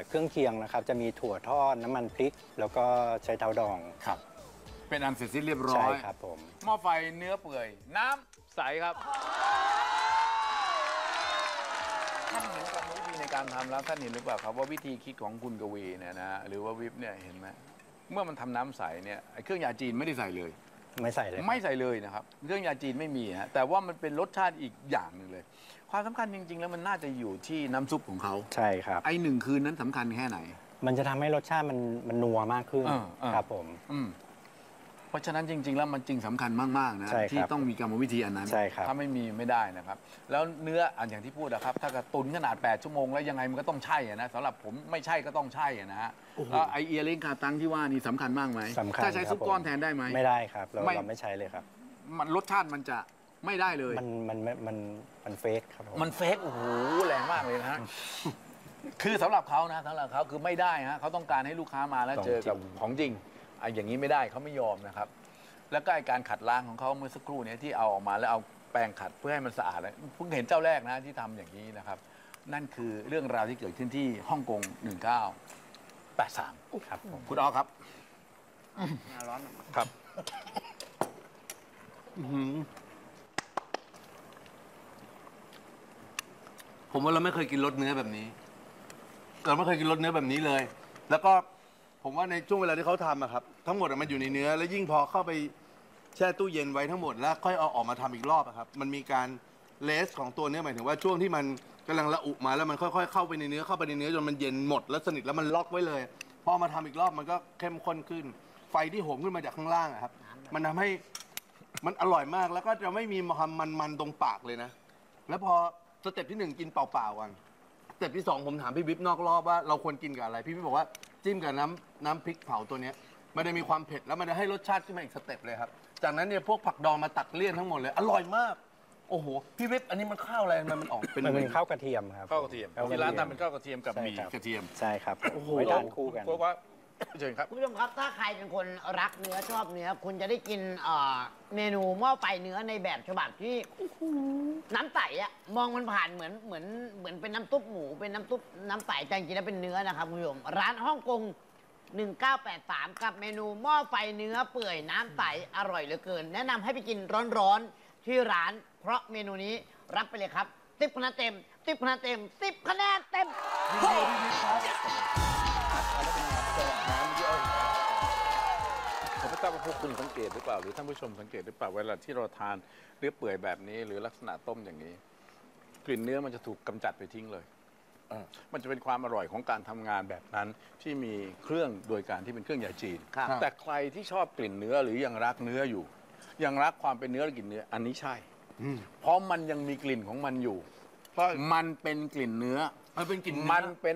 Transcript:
เครื่องเคียงนะครับจะมีถั่วทอดน้ำมันพริก แล้วก็ใช้เท้าดองครับ เป็นอันเสร็จสิ้นเรียบร้อใช่ยครับผมหม้อไฟเนื้อเปื่อย น้ำใสครับท่านเห็นกรรมวิธีในการทำแล้วท่านเห็นหรือเปล่าครับว่าวิธีคิดของคุณกวีเนี่ยนะหรือว่าวิปเนี่ยเห็นไหมเมื่อมันทำน้ำใสเนี่ยไอ้เครื่องยาจีนไม่ได้ใส่เลยไม่ใส่เลยครับไม่ใส่เลยนะครับเครื่องยาจีนไม่มีฮะแต่ว่ามันเป็นรสชาติอีกอย่างหนึ่งเลย ความสำคัญจริง ๆ แล้วมันน่าจะอยู่ที่น้ำซุปของเขาใช่ครับไอ้หนึ่งคืนนั้นสำคัญแค่ไหนมันจะทำให้รสชาติมันนัวมากขึ้น ครับผมเพราะฉะนั้นจริง ๆ แล้วมันจริงสำคัญมากๆนะใช่ครับที่ต้องมีกรรมวิธีอันนั้นใช่ครับถ้าไม่มีไม่ได้นะครับ แล้วเนื้ออันอย่างที่พูดนะครับ ถ้ากระตุนขนาด 8 ชั่วโมงแล้วยังไงมันก็ต้องใช่อะนะสำหรับผมไม่ใช่ก็ต้องใช่อะนะฮะแล้วไอเอียริงคาตังที่ว่านี่สำคัญมากไหมสำคัญถ้าใช้ซุปครับผมก้อนแทนได้ไหมไม่ได้ครับ เราไม่เราไม่ใช้เลยครับมันรสชาติมันจะไม่ได้เลยมันเฟกครับผมมันเฟกโอ้โหแรงมากเลยนะฮะ คือสำหรับเขานะสำหรับเขาคือไม่ได้ฮะเขาต้องการให้ลูกค้ามาแล้วเจอกับของจริงไอ้อย่างนี้ไม่ได้เขาไม่ยอมนะครับ แล้วก็ไอ้การขัดล้างของเขาเมื่อสักครู่เนี้ที่เอาออกมาแล้วเอาแปรงขัดเพื่อให้มันสะอาดเลยเพิ่งเห็นเจ้าแรกนะที่ทำอย่างนี้นะครับ นั่นคือเรื่องราวที่เกิดขึ้นที่ฮ่องกง 1983 ครับผมคุณอ๋อครับร้อนครับผมว่าเราไม่เคยกินรสเนื้อแบบนี้ เราไม่เคยกินรสเนื้อแบบนี้เลย แล้วก็ผมว่าในช่วงเวลาที่เขาทำอะครับ ทั้งหมดอะมันอยู่ในเนื้อ แล้วยิ่งพอเข้าไปแช่ตู้เย็นไว้ทั้งหมด แล้วค่อยเอาออกมาทำอีกรอบอะครับ มันมีการเลสของตัวเนื้อหมายถึงว่าช่วงที่มันกำลังระอุมาแล้วมันค่อยๆเข้าไปในเนื้อจนมันเย็นหมดแล้วสนิทแล้วมันล็อกไว้เลย พอมาทำอีกรอบมันก็เข้มข้นขึ้น ไฟที่โหมขึ้นมาจากข้างล่างอะครับ มันทำให้มันอร่อยมากแล้วก็จะไม่มีความมันๆตรงปากเลยนะ แล้วพอสเต็ปที่หนึ่งกินเปล่าๆกันสเต็ปที่สองผมถามพี่วิปนอกรอบว่าเราควรกินกับอะไร พี่วิปบอกว่าจิ้มกับน้ำพริกเผาตัวเนี้ยมันจะมีความเผ็ดแล้วมันจะให้รสชาติขึ้นมาอีกสเต็ปเลยครับ จากนั้นเนี่ยพวกผักดองมาตัดเลี่ยนทั้งหมดเลย อร่อยมาก โอ้โห พี่วิปอันนี้มันข้าวอะไรมันออกเป็นมันเป็นข้าวกระเทียมครับข้าวกระเทียมข้วกที่ระร้านเทียมทำเป็นข้าวกระเทียมกับใช่หมี่ครับกระเทียมใช่ครับโอ้โหไว้ทานคู่กันเพราะว่าเชิญครับคุณผู้ชมครับถ้าใครเป็นคนรักเนื้อชอบเนื้อ คุณจะได้กินเมนูหม้อไฟเนื้อในแบบฉบับที่น้ำใสอะมองมันผ่านเหมือนเป็นน้ำซุปหมูเป็นน้ำซุปน้ำใสแต่จริงๆแล้วเป็นเนื้อนะครับคุณผู้ชมร้านฮ่องกง 1983 กับเมนูหม้อไฟเนื้อเปื่อยน้ำใสอร่อยเหลือเกิน แนะนำให้ไปกินร้อนๆที่ร้าน เพราะเมนูนี้รับไปเลยครับ10 คะแนนเต็ม10 คะแนนเต็ม10 คะแนนเต็มผมไม่ทราบว่าพวกคุณสังเกตหรือเปล่าหรือท่านผู้ชมสังเกตหรือเปล่าเวลาที่เราทานเนื้อเปื่อยแบบนี้ หรือลักษณะต้มอย่างนี้ กลิ่นเนื้อมันจะถูกกำจัดไปทิ้งเลยมันจะเป็นความอร่อยของการทำงานแบบนั้นที่มีเครื่องโดยการที่เป็นเครื่องยาจีนครับแต่ใครที่ชอบกลิ่นเนื้อหรือยังรักเนื้ออยู่ ยังรักความเป็นเนื้อและกลิ่นเนื้ออันนี้ใช่เพราะมันยังมีกลิ่นของมันอยู่เพราะมันเป็นกลิ่นเนื้อมันเป็นกลิ่นเนื้อมันเป็น